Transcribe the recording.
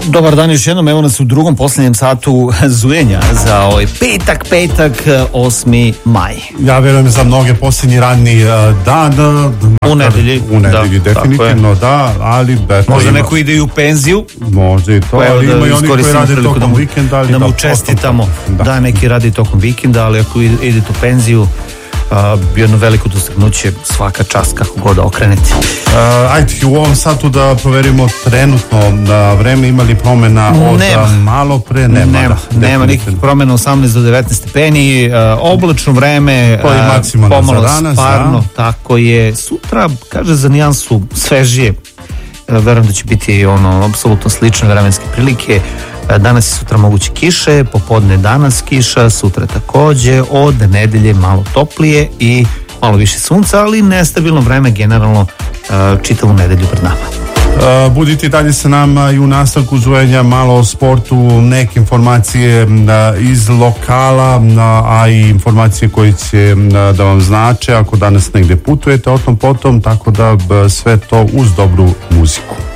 Dobar dan još jednom, evo nas u drugom posljednjem satu zujenja za ovaj petak 8. maj. Ja vjerujem za mnoge posljednji radni dan. U nedelji, definitivno da, ali... Možda neko ide i u penziju. Može i to, ali ima i oni koji rade tokom vikenda. Da mu čestitamo, da neki radi tokom vikenda, ali ako idete u penziju, jedno veliko dostignuće, svaka čast kako god okrenete. Ajde, u ovom satu da proverimo trenutno vreme, ima li promjena od malo pre? Nema nikakvih promjena, 18 do 19 stepeni, oblačno vreme, pomalo sparno, tako je. Sutra, kaže za nijansu svežije, verujem da će biti apsolutno slične vremenske prilike. Danas i sutra moguće kiše, popodne danas kiša, sutra takođe, od nedelje malo toplije i malo više sunca, ali nestabilno vreme generalno čitavu nedelju pred nama. Budite dalje sa nama i u nastavku zujenja, malo o sportu, neke informacije iz lokala, a i informacije koje će da vam znače ako danas negde putujete, o tom potom, tako da sve to uz dobru muziku.